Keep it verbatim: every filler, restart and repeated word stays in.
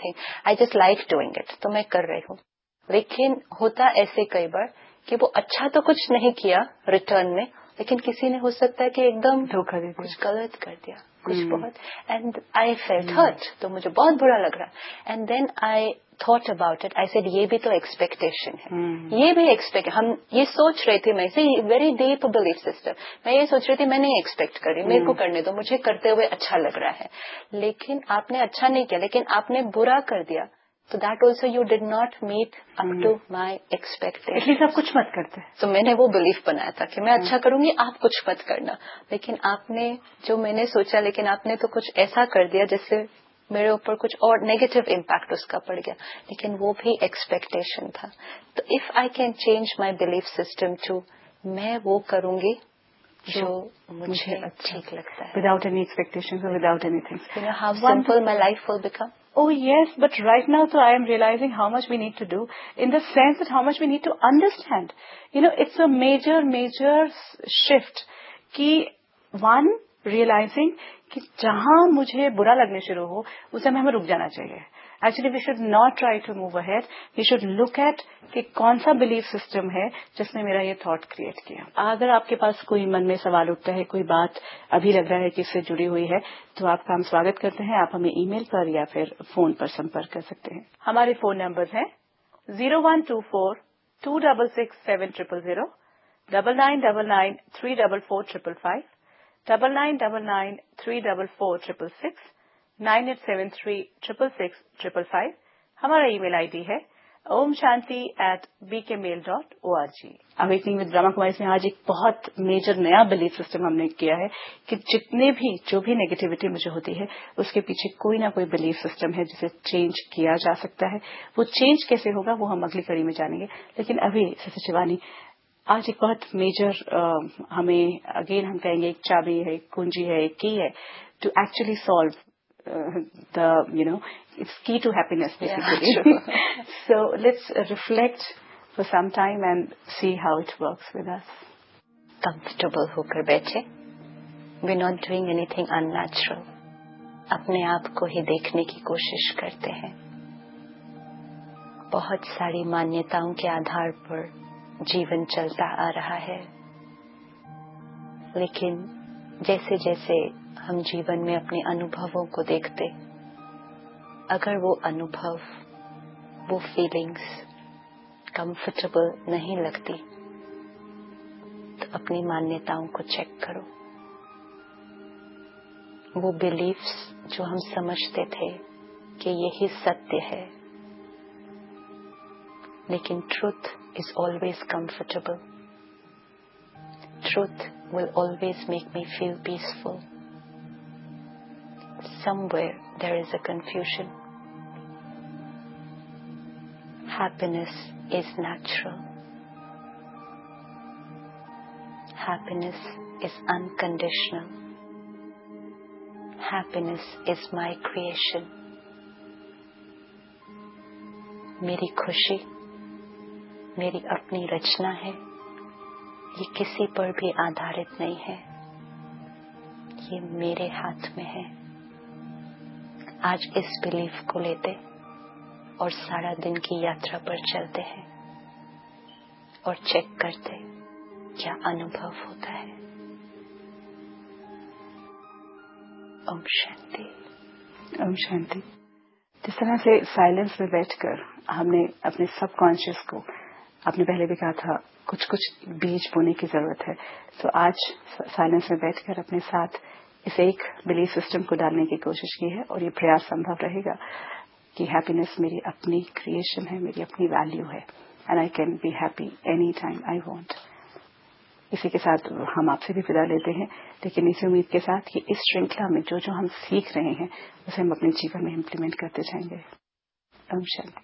Thing, I just like doing it, तो मैं कर रही हूँ। लेकिन होता ऐसे कई बार कि वो अच्छा तो कुछ नहीं किया रिटर्न में, लेकिन किसी ने हो सकता है कि एकदम धोखा दे दिया, कुछ गलत कर दिया, कुछ hmm. बहुत, एंड आई फेल्ट हर्ट, तो मुझे बहुत बुरा लग रहा। And then I thought about it, I said ये भी तो एक्सपेक्टेशन है, hmm. ये भी एक्सपेक्ट, हम ये सोच रहे थे, मैं से वेरी डीप बिलीफ सिस्टम, मैं ये सोच रही थी मैं नहीं एक्सपेक्ट कर रही, hmm. मेरे को करने दो, मुझे करते हुए अच्छा लग रहा है। लेकिन आपने अच्छा नहीं किया, लेकिन आपने बुरा कर दिया, तो that also you did not meet up to my expectation. इसलिए आप कुछ मत करते। तो मैंने वो बिलीफ बनाया था कि मैं अच्छा करूंगी, आप कुछ मत करना। लेकिन आपने जो मैंने सोचा, लेकिन आपने तो कुछ ऐसा कर दिया जिससे मेरे ऊपर कुछ और नेगेटिव इम्पैक्ट उसका पड़ गया, लेकिन वो भी एक्सपेक्टेशन था। तो if I can change my belief system to मैं वो करूंगी जो मुझे ठीक लगता है, without any expectation, without anything, you know how simple my life will become. Oh yes, but right now so I am realizing how much we need to do, in the sense that how much we need to understand. You know, it's a major, major shift कि one realizing कि जहाँ मुझे बुरा लगने शुरू हो उस समय हमें रुक जाना चाहिए। Actually, we should not try to move ahead. We should look at कि कौन सा belief system है जिसने मेरा ये thought create किया। अगर आपके पास कोई मन में सवाल उठता है, कोई बात अभी लग रहा है कि इससे जुड़ी हुई है, तो आपका हम स्वागत करते हैं। आप हमें ईमेल पर या फिर फोन पर संपर्क कर सकते हैं। हमारे फोन नंबर्स हैं zero one two four to double six seven triple zero, double nine double nine three double four triple five, double nine double nine three double four triple six, nine eight seven three triple six triple five. हमारा email ID है Om Shanti eight B के mail dot O R G. Awakening with Brahma Kumari में आज एक बहुत major नया belief system हमने किया है कि जितने भी जो भी नेगेटिविटी मुझे होती है उसके पीछे कोई ना कोई बिलीफ सिस्टम है जिसे चेंज किया जा सकता है। वो चेंज कैसे होगा वो हम अगली कड़ी में जानेंगे, लेकिन अभी सिस्टर शिवानी आज एक बहुत मेजर uh, हमें अगेन हम कहेंगे एक चाबी है, एक कुंजी है, एक की है to actually solve Uh, the, you know, it's key to happiness basically. Yeah, so let's uh, reflect for some time and see how it works with us. Comfortable होकर बैठे, we're not doing anything unnatural. अपने आप को ही देखने की कोशिश करते हैं। बहुत सारी मान्यताओं के आधार पर जीवन चलता आ रहा है, लेकिन जैसे जैसे हम जीवन में अपने अनुभवों को देखते, अगर वो अनुभव, वो फीलिंग्स कंफर्टेबल नहीं लगती, तो अपनी मान्यताओं को चेक करो। वो बिलीफ्स जो हम समझते थे कि यही सत्य है, लेकिन truth is always comfortable, truth will always make me feel peaceful. Somewhere there is a confusion. Happiness is natural. Happiness is unconditional. Happiness is my creation. मेरी खुशी मेरी अपनी रचना है, ये किसी पर भी आधारित नहीं है, ये मेरे हाथ में है। आज इस बिलीफ को लेते और सारा दिन की यात्रा पर चलते हैं और चेक करते क्या अनुभव होता है। ओम शांति। ओम शांति। जिस तरह से साइलेंस में बैठकर हमने अपने सबकॉन्शियस को, आपने पहले भी कहा था कुछ कुछ बीज बोने की जरूरत है, तो आज साइलेंस में बैठकर अपने साथ इस एक बिलीफ सिस्टम को डालने की कोशिश की है, और ये प्रयास संभव रहेगा कि हैप्पीनेस मेरी अपनी क्रिएशन है, मेरी अपनी वैल्यू है, and I can be happy any time I want. इसी के साथ हम आपसे भी विदा लेते हैं, लेकिन इसी उम्मीद के साथ कि इस श्रृंखला में जो जो हम सीख रहे हैं उसे हम अपने जीवन में इम्प्लीमेंट करते जाएंगे। ओम शांति।